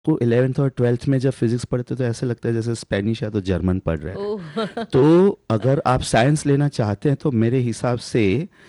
को 11th और 12th में जब फिजिक्स पढ़ते तो ऐसे लगता है जैसे स्पेनिश या तो जर्मन पढ़ रहे हैं। ओह। तो अगर आप साइंस लेना चाहते हैं तो मेरे हिसाब से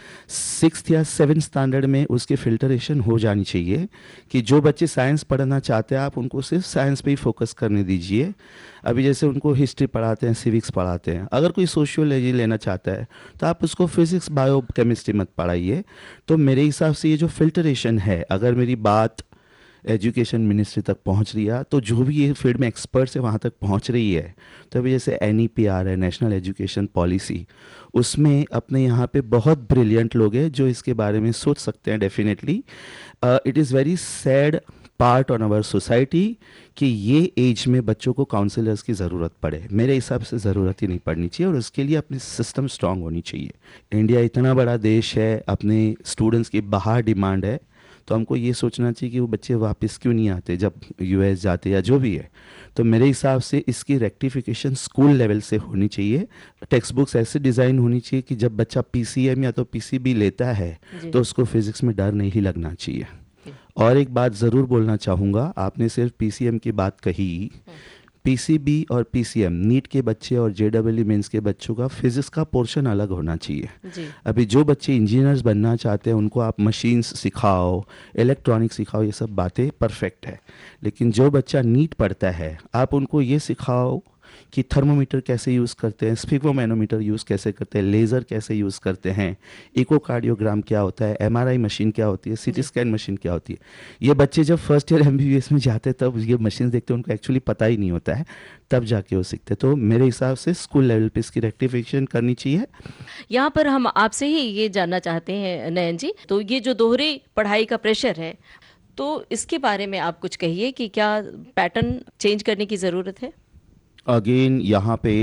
6th या 7th स्टैंडर्ड में उसकी फिल्टरेशन हो जानी चाहिए, कि जो बच्चे साइंस पढ़ना चाहते हैं आप उनको सिर्फ साइंस पे ही फोकस करने दीजिए। अभी जैसे उनको हिस्ट्री पढ़ाते हैं, सिविक्स पढ़ाते हैं, अगर कोई सोशियोलॉजी लेना चाहता है तो आप उसको फिजिक्स बायो केमिस्ट्री मत पढ़ाइए। तो मेरे हिसाब से ये जो फिल्टरेशन है, अगर मेरी बात एजुकेशन मिनिस्ट्री तक पहुंच रही है तो जो भी ये फील्ड में एक्सपर्ट्स है वहाँ तक पहुंच रही है। तो अभी जैसे NEPR है, नेशनल एजुकेशन पॉलिसी, उसमें अपने यहाँ पे बहुत ब्रिलियंट लोग हैं जो इसके बारे में सोच सकते हैं definitely. It is very sad part on our society कि ये एज में बच्चों को काउंसलर्स की ज़रूरत पड़े। मेरे हिसाब से ज़रूरत ही नहीं पड़नी चाहिए, और उसके लिए अपनी सिस्टम स्ट्रांग होनी चाहिए। इंडिया इतना बड़ा देश है, अपने स्टूडेंट्स की बाहर डिमांड है, तो हमको ये सोचना चाहिए कि वो बच्चे वापस क्यों नहीं आते जब US जाते या जो भी है। तो मेरे हिसाब से इसकी रेक्टिफिकेशन स्कूल लेवल से होनी चाहिए। टेक्स्ट बुक्स ऐसे डिज़ाइन होनी चाहिए कि जब बच्चा PCM या तो PCB लेता है जी। तो उसको फिज़िक्स में डर नहीं लगना चाहिए। जी। और एक बात ज़रूर बोलना चाहूँगा, आपने सिर्फ PCM की बात कही। हम्म। PCB और PCM नीट के बच्चे और JEE मेंस के बच्चों का फिजिक्स का पोर्शन अलग होना चाहिए। जी। अभी जो बच्चे इंजीनियर्स बनना चाहते हैं उनको आप मशीन्स सिखाओ, इलेक्ट्रॉनिक्स सिखाओ, ये सब बातें परफेक्ट है। लेकिन जो बच्चा नीट पढ़ता है आप उनको ये सिखाओ कि थर्मोमीटर कैसे यूज़ करते हैं, स्फिगोमैनोमीटर यूज़ कैसे करते हैं, लेज़र कैसे यूज़ करते हैं, इकोकार्डियोग्राम क्या होता है, MRI मशीन क्या होती है, CT जी। स्कैन मशीन क्या होती है। ये बच्चे जब फर्स्ट ईयर MBBS में जाते हैं तब ये मशीन देखते हैं, उनको एक्चुअली पता ही नहीं होता है, तब जाके वो सीखते हैं। तो मेरे हिसाब से स्कूल लेवल पे इसकी रेक्टिफिकेशन करनी चाहिए। यहाँ पर हम आपसे ही ये जानना चाहते हैं नयन जी, तो ये जो दोहरे पढ़ाई का प्रेशर है, तो इसके बारे में आप कुछ कहिए कि क्या पैटर्न चेंज करने की ज़रूरत है? अगेन यहाँ पे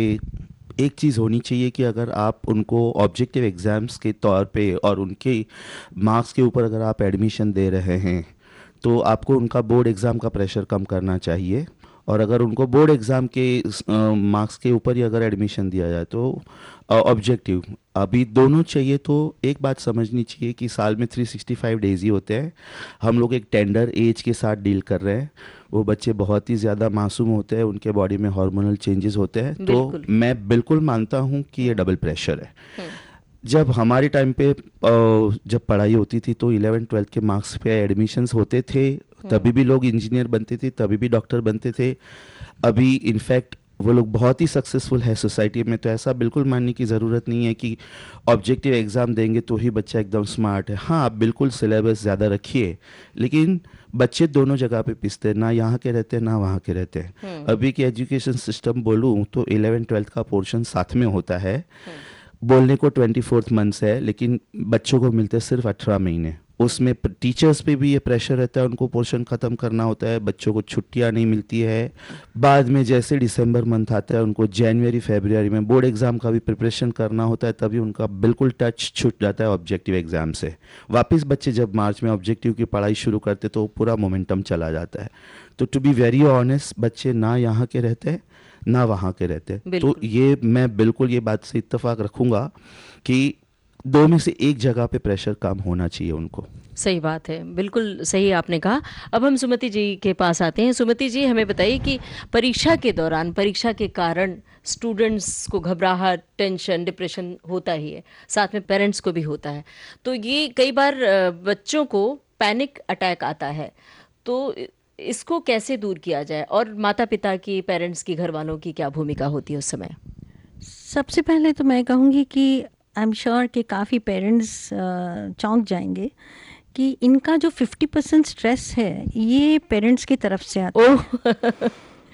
एक चीज़ होनी चाहिए कि अगर आप उनको ऑब्जेक्टिव एग्ज़ाम्स के तौर पे और उनके मार्क्स के ऊपर अगर आप एडमिशन दे रहे हैं तो आपको उनका बोर्ड एग्ज़ाम का प्रेशर कम करना चाहिए। और अगर उनको बोर्ड एग्ज़ाम के मार्क्स के ऊपर ही अगर एडमिशन दिया जाए तो ऑब्जेक्टिव अभी दोनों चाहिए। तो एक बात समझनी चाहिए कि साल में 365 डेज ही होते हैं। हम लोग एक टेंडर एज के साथ डील कर रहे हैं। वो बच्चे बहुत ही ज़्यादा मासूम होते हैं, उनके बॉडी में हार्मोनल चेंजेस होते हैं। तो बिल्कुल। मैं बिल्कुल मानता हूँ कि ये हम्म। डबल प्रेशर है। हम्म। जब हमारे टाइम पे जब पढ़ाई होती थी तो 11th 12th के मार्क्स पे एडमिशन्स होते थे, हम्म। तभी भी लोग इंजीनियर बनते थे, तभी भी डॉक्टर बनते थे। अभी इनफैक्ट वो लोग बहुत ही सक्सेसफुल है सोसाइटी में। तो ऐसा बिल्कुल मानने की ज़रूरत नहीं है कि ऑब्जेक्टिव एग्ज़ाम देंगे तो ही बच्चा एकदम स्मार्ट है। हाँ, आप बिल्कुल सिलेबस ज़्यादा रखिए, लेकिन बच्चे दोनों जगह पे पिसते हैं, ना यहाँ के रहते हैं ना वहाँ के रहते हैं। हम्म। अभी की एजुकेशन सिस्टम बोलूँ तो 11th 12th का पोर्शन साथ में होता है। हम्म। बोलने को 24th मंथ्स है, लेकिन बच्चों को मिलते हैं सिर्फ 18 महीने। हम्म। उसमें टीचर्स पे भी ये प्रेशर रहता है, उनको पोर्शन ख़त्म करना होता है, बच्चों को छुट्टियां नहीं मिलती है। बाद में जैसे दिसंबर मंथ आता है उनको जनवरी फरवरी में बोर्ड एग्ज़ाम का भी प्रिपरेशन करना होता है, तभी उनका बिल्कुल टच छूट जाता है ऑब्जेक्टिव एग्ज़ाम से। वापस बच्चे जब मार्च में ऑब्जेक्टिव की पढ़ाई शुरू करते तो पूरा मोमेंटम चला जाता है। तो टू बी वेरी ऑनेस्ट, बच्चे ना यहाँ के रहते हैं ना वहाँ के रहते हैं। तो बिल्कुल। ये मैं बिल्कुल ये बात से इत्तेफाक रखूंगा कि दो में से एक जगह पे प्रेशर कम होना चाहिए उनको। सही बात है, बिल्कुल सही आपने कहा। अब हम सुमति जी के पास आते हैं। सुमति जी, हमें बताइए कि परीक्षा के दौरान, परीक्षा के कारण स्टूडेंट्स को घबराहट, टेंशन, डिप्रेशन होता ही है, साथ में पेरेंट्स को भी होता है। तो ये कई बार बच्चों को पैनिक अटैक आता है, तो इसको कैसे दूर किया जाए, और माता पिता की, पेरेंट्स की, घर वालों की क्या भूमिका होती है उस समय? सबसे पहले तो मैं कहूँगी कि आई एम श्योर कि काफ़ी पेरेंट्स चौंक जाएंगे कि इनका जो 50% स्ट्रेस है ये पेरेंट्स की तरफ से आता ओह। है,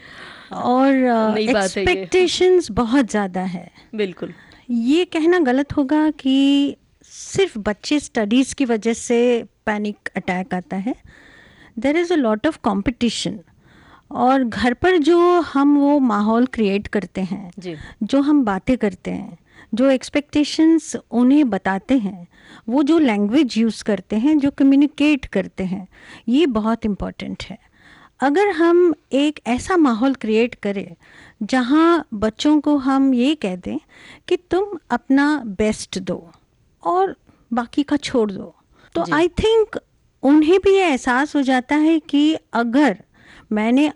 और नई बात है ये। एक्सपेक्टेशंस बहुत ज़्यादा है। बिल्कुल। ये कहना गलत होगा कि सिर्फ बच्चे स्टडीज़ की वजह से पैनिक अटैक आता है। There is a lot of competition, और घर पर जो हम वो माहौल क्रिएट करते हैं, जी। जो हम बातें करते हैं, जो एक्सपेक्टेशंस उन्हें बताते हैं, वो जो लैंग्वेज यूज़ करते हैं, जो कम्युनिकेट करते हैं, ये बहुत इम्पॉर्टेंट है। अगर हम एक ऐसा माहौल क्रिएट करें जहाँ बच्चों को हम ये कह दें कि तुम अपना बेस्ट दो और बाकी का छोड़ दो, तो जी। आई थिंक उन्हें भी ये एहसास हो जाता है कि अगर मैंने